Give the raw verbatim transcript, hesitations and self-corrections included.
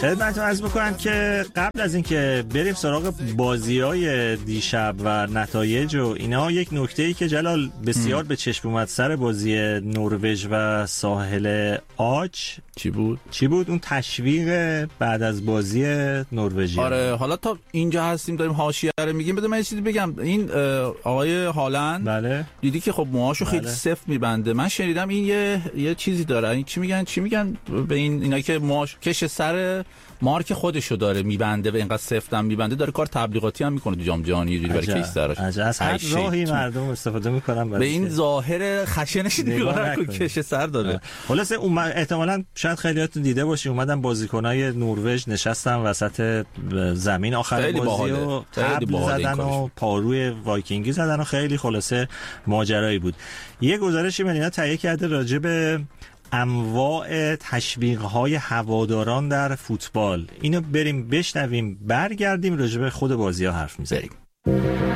خدمتتون عرض بکنم که قبل از اینکه بریم سراغ بازی‌های دیشب و نتایج و اینا، یک نکته‌ای که جلال بسیار م. به چشم اومد سر بازی نروژ و ساحل آج چی بود؟ چی بود اون تشویق بعد از بازی نروژی؟ آره حالا تا اینجا هستیم داریم حاشیه رو میگیم. بده من یه چیزی بگم. این آقای هالند بله دیدی که خب موهاشو بله. خیلی سفت میبنده. من شنیدم این یه یه چیزی داره. این چی میگن چی میگن به این اینا که موهاش کش سر مارک خودشو داره میبنده و اینقدر سفتم میبنده، داره کار تبلیغاتی هم میکنه تو جام جهانی یه جوری برای کش سرش. عجب از هر راهی مردم استفاده میکنن به این ظاهر خشنش نگاه نکن، کش سر داره. خلاصه اون احتمالاً شاید خیلیاتون دیده باشی اومدن بازیکنای نروژ نشستن وسط زمین آخر بازی و تبل زدن و پاروی وایکینگی زدن و خیلی خلاصه ماجرایی بود. یه گزارشی من اینا تهیه کرده راجع به انواع تشویق‌های هواداران در فوتبال. اینو بریم بشنویم، برگردیم راجع به خود بازی‌ها حرف می‌زنیم.